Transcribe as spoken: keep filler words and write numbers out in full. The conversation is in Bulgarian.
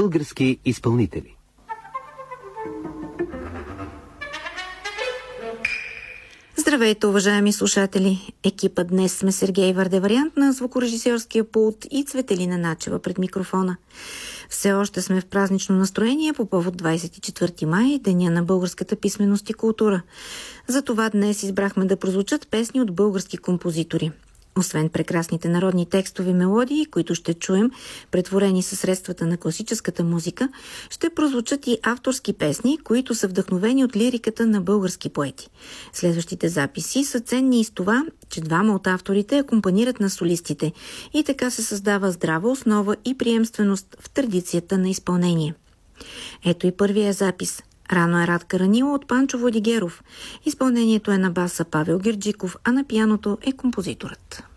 български изпълнители. Здравейте, уважаеми слушатели! Екипът днес сме Сергей Вардевариант на звукорежисьорския пулт и Цветелина Начева пред микрофона. Все още сме в празнично настроение по повод двадесет и четвърти май, Деня на българската писменост и култура. Затова днес избрахме да прозвучат песни от български композитори. Освен прекрасните народни текстови мелодии, които ще чуем, претворени със средствата на класическата музика, ще прозвучат и авторски песни, които са вдъхновени от лириката на български поети. Следващите записи са ценни и с това, че двама от авторите акомпанират на солистите и така се създава здрава основа и приемственост в традицията на изпълнение. Ето и първия запис. Рано е Радка ранила от Панчо Владигеров. Изпълнението е на баса Павел Герджиков, а на пианото е композиторът.